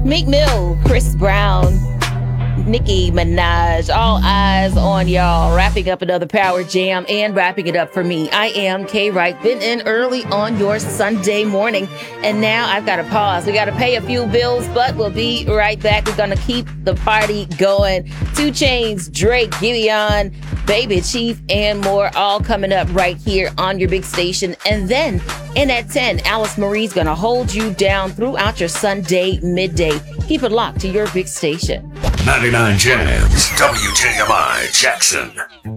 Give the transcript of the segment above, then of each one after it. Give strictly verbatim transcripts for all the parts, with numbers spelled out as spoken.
Meek Mill, Chris Brown, Nicki Minaj, all eyes on y'all. Wrapping up another Power Jam and wrapping it up for me. I am Kay Wright, been in early on your Sunday morning. And now I've got to pause. We got to pay a few bills, but we'll be right back. We're going to keep the party going. two Chainz, Drake, Giveon, Baby Chief, and more, all coming up right here on your big station. And then in at ten, Alice Marie's going to hold you down throughout your Sunday midday. Keep it locked to your big station. ninety-nine Jams, W J M I Jackson.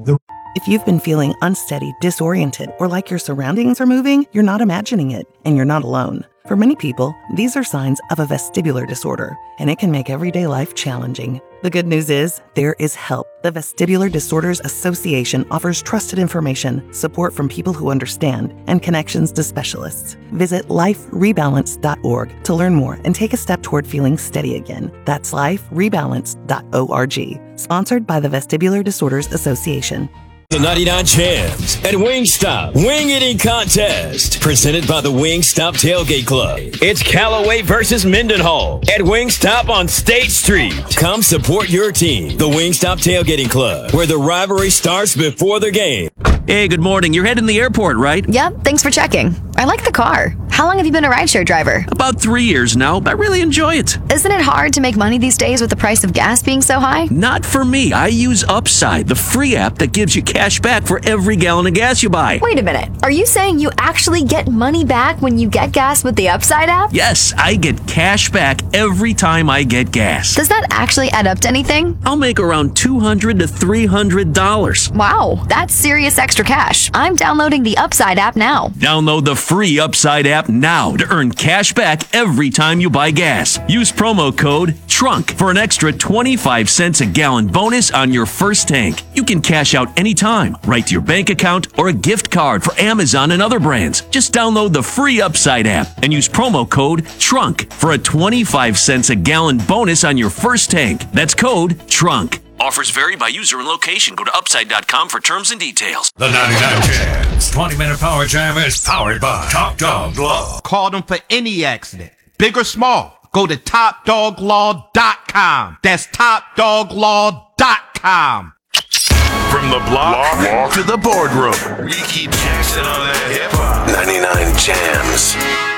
If you've been feeling unsteady, disoriented, or like your surroundings are moving, you're not imagining it, and you're not alone. For many people, these are signs of a vestibular disorder, and it can make everyday life challenging. The good news is, there is help. The Vestibular Disorders Association offers trusted information, support from people who understand, and connections to specialists. Visit life rebalance dot org to learn more and take a step toward feeling steady again. That's life rebalance dot org. Sponsored by the Vestibular Disorders Association. The ninety-nine Jams and Wingstop Wing Eating Contest, presented by the Wingstop Tailgate Club. It's Callaway versus Mendenhall at Wingstop on State Street. Come support your team, the Wingstop Tailgating Club, where the rivalry starts before the game. Hey, good morning. You're heading to the airport, right? Yep, thanks for checking. I like the car. How long have you been a rideshare driver? About three years now. I really enjoy it. Isn't it hard to make money these days with the price of gas being so high? Not for me. I use Upside, the free app that gives you cash back for every gallon of gas you buy. Wait a minute. Are you saying you actually get money back when you get gas with the Upside app? Yes, I get cash back every time I get gas. Does that actually add up to anything? I'll make around two hundred to three hundred dollars. Wow, that's serious extra cash. I'm downloading the Upside app now. Download the free Upside app now to earn cash back every time you buy gas. Use promo code TRUNK for an extra twenty-five cents a gallon bonus on your first tank. You can cash out anytime, right to your bank account or a gift card for Amazon and other brands. Just download the free Upside app and use promo code TRUNK for a twenty-five cents a gallon bonus on your first tank. That's code TRUNK. Offers vary by user and location. Go to upside dot com for terms and details. The ninety-nine Jams twenty minute Power Jam is powered by Top Dog Law. Call them for any accident, big or small. Go to top dog law dot com. That's top dog law dot com. From the block, block to the boardroom, we keep Jackson on that hip hop. ninety-nine Jams.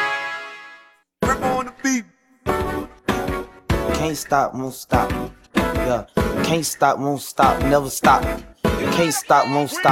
On the beat. Can't stop, won't stop. Yeah, can't stop, won't stop, never stop. You can't stop, won't stop.